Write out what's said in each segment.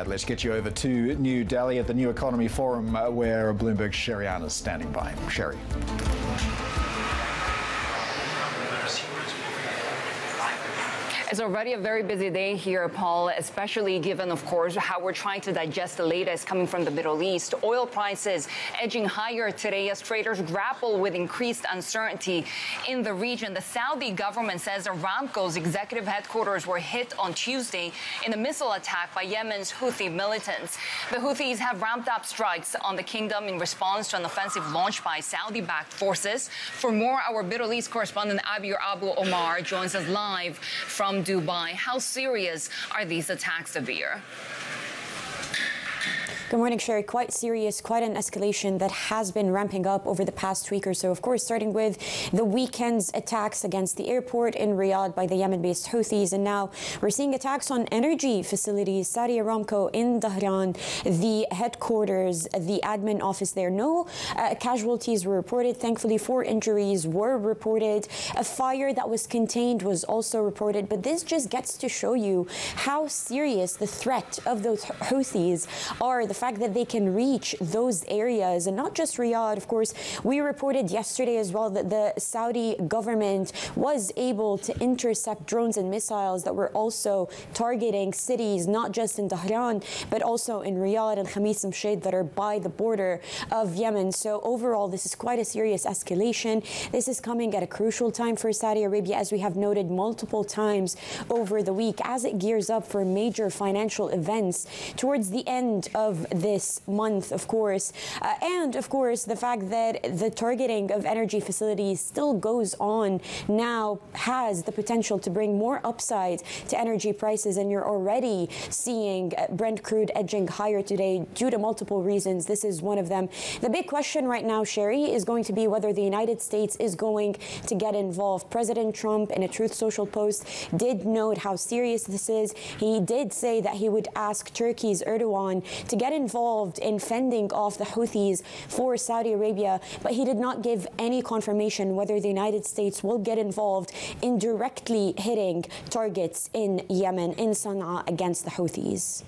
right, let's get you over to New Delhi at the New Economy Forum where Bloomberg's Sherry Ann is standing by. Sherry. It's already a very busy day here, Paul, especially given, of course, how we're trying to digest the latest coming from the Middle East. Oil prices edging higher today as traders grapple with increased uncertainty in the region. The Saudi government says Aramco's executive headquarters were hit on Tuesday in a missile attack by Yemen's Houthi militants. The Houthis have ramped up strikes on the kingdom in response to an offensive launched by Saudi-backed forces. For more, our Middle East correspondent Abir Abu Omar joins us live from Dubai. How serious are these attacks, Abir? Good morning, Sherry. Quite serious, quite an escalation that has been ramping up over the past week or so. Of course, starting with the weekend's attacks against the airport in Riyadh by the Yemen-based Houthis. And now we're seeing attacks on energy facilities. Saudi Aramco in Dhahran, the headquarters, the admin office there. No casualties were reported. Thankfully, 4 injuries were reported. A fire that was contained was also reported. But this just gets to show you how serious the threat of those Houthis are. The fact that they can reach those areas, and not just Riyadh. Of course, we reported yesterday as well that the Saudi government was able to intercept drones and missiles that were also targeting cities, not just in Dhahran, but also in Riyadh and Khamis Mshaid that are by the border of Yemen. So overall, this is quite a serious escalation. This is coming at a crucial time for Saudi Arabia, as we have noted multiple times over the week, as it gears up for major financial events towards the end of this month, of course. And of course, the fact that the targeting of energy facilities still goes on now has the potential to bring more upside to energy prices. And you're already seeing Brent crude edging higher today due to multiple reasons. This is one of them. The big question right now, Sherry, is going to be whether the United States is going to get involved. President Trump, in a Truth Social post, did note how serious this is. He did say that he would ask Turkey's Erdogan to get involved in fending off the Houthis for Saudi Arabia, but he did not give any confirmation whether the United States will get involved in directly hitting targets in Yemen, in Sana'a, against the Houthis.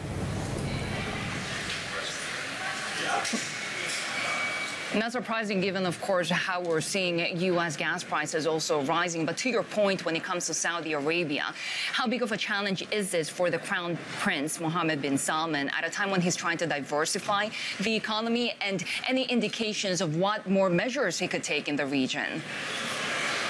Not surprising, given, of course, how we're seeing U.S. gas prices also rising. But to your point, when it comes to Saudi Arabia, how big of a challenge is this for the Crown Prince Mohammed bin Salman at a time when he's trying to diversify the economy, and any indications of what more measures he could take in the region?